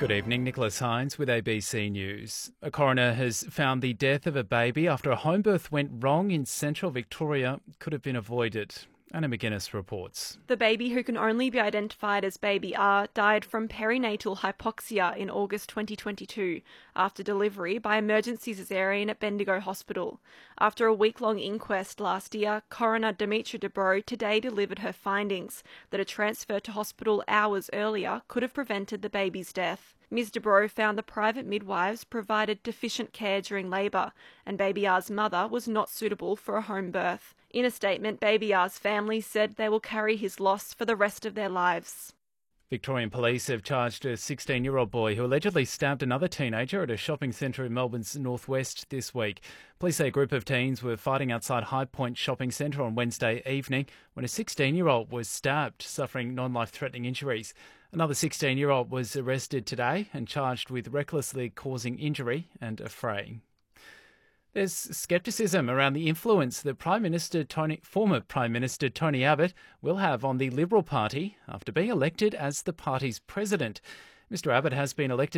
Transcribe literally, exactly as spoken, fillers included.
Good evening, Nicholas Hines with A B C News. A coroner has found the death of a baby after a home birth went wrong in central Victoria could have been avoided. Anna McGuinness reports. The baby, who can only be identified as Baby R, died from perinatal hypoxia in August twenty twenty-two after delivery by emergency caesarean at Bendigo Hospital. After a week-long inquest last year, coroner Demetra Dubrow today delivered her findings that a transfer to hospital hours earlier could have prevented the baby's death. Miz Dubrow found the private midwives provided deficient care during labour, and Baby R's mother was not suitable for a home birth. In a statement, Baby R's family said they will carry his loss for the rest of their lives. Victorian police have charged a sixteen-year-old boy who allegedly stabbed another teenager at a shopping centre in Melbourne's northwest this week. Police say a group of teens were fighting outside High Point Shopping Centre on Wednesday evening when a sixteen-year-old was stabbed, suffering non-life-threatening injuries. Another sixteen-year-old was arrested today and charged with recklessly causing injury and affraying. There's scepticism around the influence that Prime Minister Tony, former Prime Minister Tony Abbott will have on the Liberal Party after being elected as the party's president. Mr Abbott has been elected